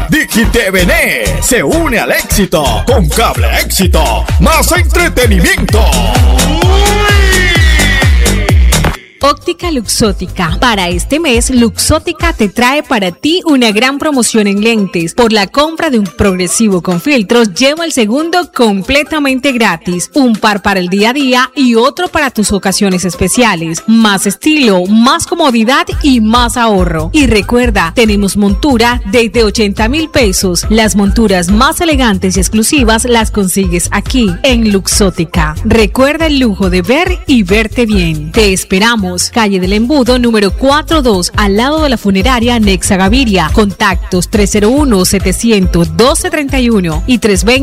DigiTVN se une al éxito con Cable Éxito, más entretenimiento. Óptica Luxótica. Para este mes, Luxótica te trae para ti una gran promoción en lentes. Por la compra de un progresivo con filtros, lleva el segundo completamente gratis. Un par para el día a día y otro para tus ocasiones especiales. Más estilo, más comodidad y más ahorro. Y recuerda, tenemos montura desde 80,000 pesos. Las monturas más elegantes y exclusivas las consigues aquí, en Luxótica. Recuerda el lujo de ver y verte bien. Te esperamos. Calle del Embudo, número 42, al lado de la funeraria Nexa Gaviria. Contactos 301-700-1231 y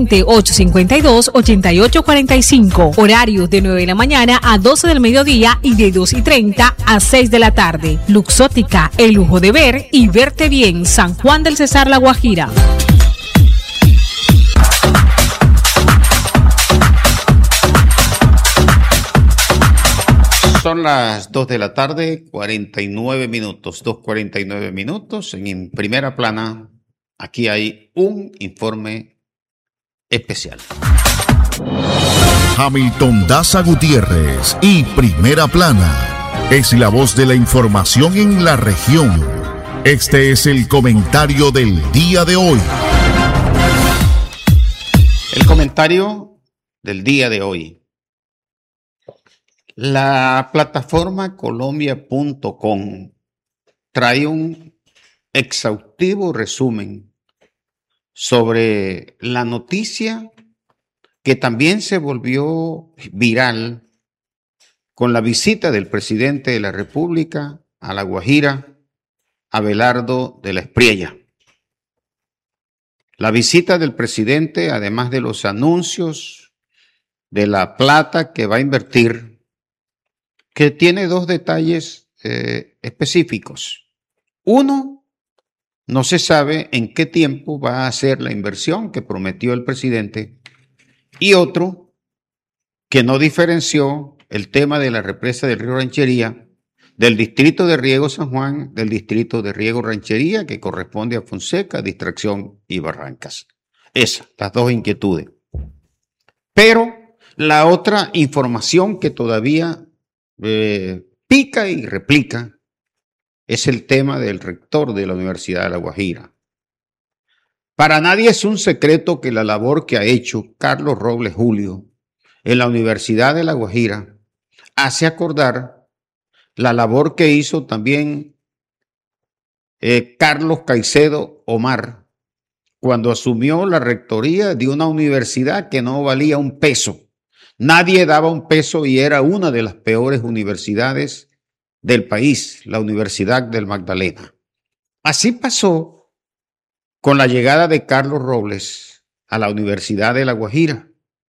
320-852-8845. Horarios de 9 de la mañana a 12 del mediodía y de 2:30 a 6 de la tarde. Luxótica, el lujo de ver y verte bien. San Juan del Cesar, La Guajira. Son las 2 de la tarde, 49 minutos, 2:49 minutos. En Primera Plana, aquí hay un informe especial. Hamilton Daza Gutiérrez y Primera Plana es la voz de la información en la región. Este es el comentario del día de hoy. El comentario del día de hoy. La plataforma Colombia.com trae un exhaustivo resumen sobre la noticia que también se volvió viral con la visita del presidente de la República a La Guajira, Abelardo de la Espriella. La visita del presidente, además de los anuncios de la plata que va a invertir, que tiene dos detalles específicos. Uno, no se sabe en qué tiempo va a hacer la inversión que prometió el presidente. Y otro, que no diferenció el tema de la represa del río Ranchería del distrito de riego San Juan, del distrito de riego Ranchería, que corresponde a Fonseca, Distracción y Barrancas. Esas, las dos inquietudes. Pero la otra información que todavía pica y replica es el tema del rector de la Universidad de La Guajira. Para nadie es un secreto que la labor que ha hecho Carlos Robles Julio en la Universidad de La Guajira hace acordar la labor que hizo también Carlos Caicedo Omar cuando asumió la rectoría de una universidad que no valía un peso. Nadie daba un peso y era una de las peores universidades del país, la Universidad del Magdalena. Así pasó con la llegada de Carlos Robles a la Universidad de La Guajira.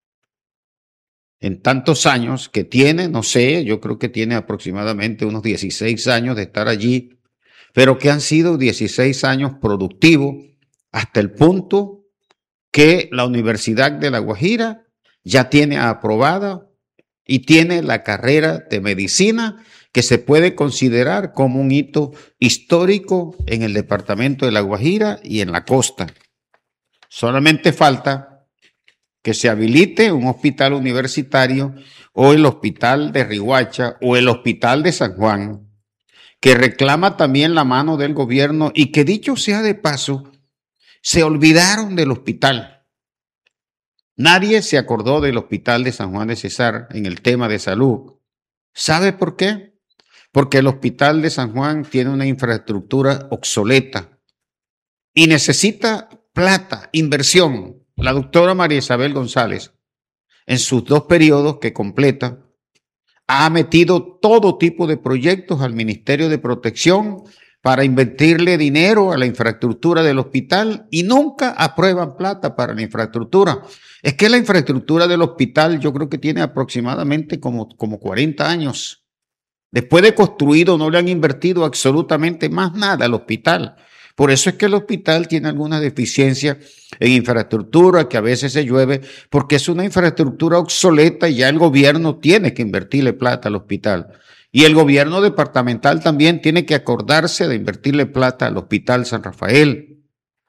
En tantos años que tiene, no sé, yo creo que tiene aproximadamente unos 16 años de estar allí, pero que han sido 16 años productivos hasta el punto que la Universidad de La Guajira ya tiene aprobada y tiene la carrera de medicina que se puede considerar como un hito histórico en el departamento de La Guajira y en la costa. Solamente falta que se habilite un hospital universitario o el hospital de Riohacha o el hospital de San Juan, que reclama también la mano del gobierno y que, dicho sea de paso, se olvidaron del hospital. Nadie se acordó del hospital de San Juan de Cesar en el tema de salud. ¿Sabe por qué? Porque el hospital de San Juan tiene una infraestructura obsoleta y necesita plata, inversión. La doctora María Isabel González, en sus 2 periodos que completa, ha metido todo tipo de proyectos al Ministerio de Protección para invertirle dinero a la infraestructura del hospital y nunca aprueban plata para la infraestructura. Es que la infraestructura del hospital yo creo que tiene aproximadamente como 40 años. Después de construido no le han invertido absolutamente más nada al hospital. Por eso es que el hospital tiene alguna deficiencia en infraestructura, que a veces se llueve, porque es una infraestructura obsoleta y ya el gobierno tiene que invertirle plata al hospital. Y el gobierno departamental también tiene que acordarse de invertirle plata al Hospital San Rafael.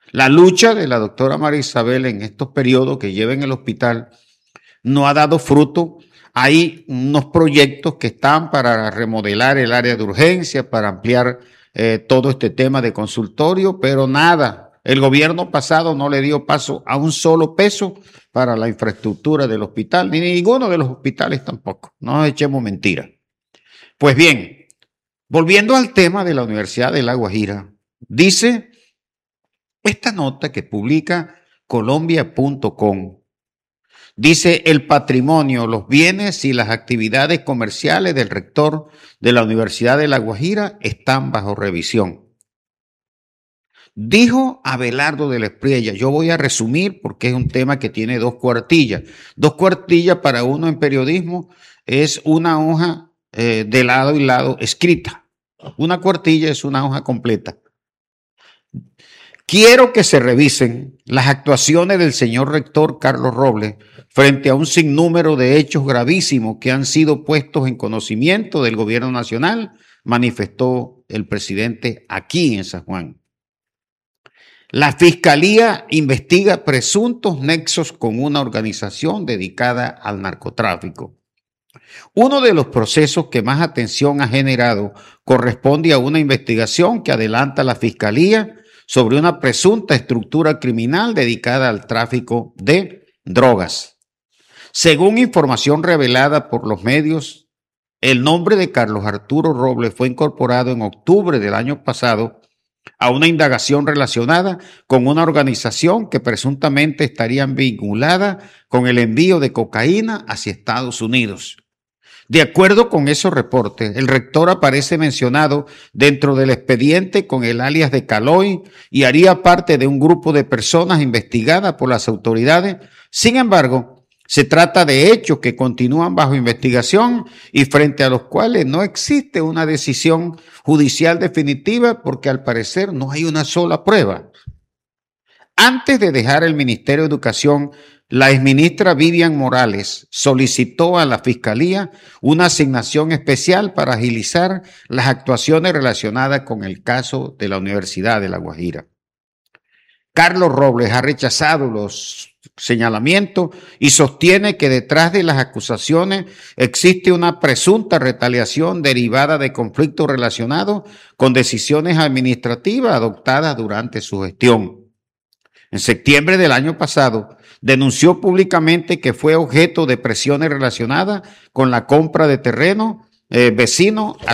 La lucha de la doctora María Isabel en estos periodos que lleva en el hospital no ha dado fruto. Hay unos proyectos que están para remodelar el área de urgencia, para ampliar todo este tema de consultorio, pero nada. El gobierno pasado no le dio paso a un solo peso para la infraestructura del hospital, ni ninguno de los hospitales tampoco. No nos echemos mentiras. Pues bien, volviendo al tema de la Universidad de La Guajira, dice esta nota que publica Colombia.com. Dice: el patrimonio, los bienes y las actividades comerciales del rector de la Universidad de La Guajira están bajo revisión. Dijo Abelardo de la Espriella, yo voy a resumir porque es un tema que tiene 2 cuartillas. 2 cuartillas para uno en periodismo es una hoja de lado y lado escrita. Una cuartilla es una hoja completa. Quiero que se revisen las actuaciones del señor rector Carlos Robles frente a un sinnúmero de hechos gravísimos que han sido puestos en conocimiento del gobierno nacional, manifestó el presidente aquí en San Juan. La Fiscalía investiga presuntos nexos con una organización dedicada al narcotráfico. Uno de los procesos que más atención ha generado corresponde a una investigación que adelanta la Fiscalía sobre una presunta estructura criminal dedicada al tráfico de drogas. Según información revelada por los medios, el nombre de Carlos Arturo Robles fue incorporado en octubre del año pasado a una indagación relacionada con una organización que presuntamente estaría vinculada con el envío de cocaína hacia Estados Unidos. De acuerdo con esos reportes, el rector aparece mencionado dentro del expediente con el alias de Caloy y haría parte de un grupo de personas investigadas por las autoridades. Sin embargo, se trata de hechos que continúan bajo investigación y frente a los cuales no existe una decisión judicial definitiva porque al parecer no hay una sola prueba. Antes de dejar el Ministerio de Educación, la exministra Vivian Morales solicitó a la Fiscalía una asignación especial para agilizar las actuaciones relacionadas con el caso de la Universidad de La Guajira. Carlos Robles ha rechazado los señalamientos y sostiene que detrás de las acusaciones existe una presunta retaliación derivada de conflictos relacionados con decisiones administrativas adoptadas durante su gestión. En septiembre del año pasado, denunció públicamente que fue objeto de presiones relacionadas con la compra de terreno vecino a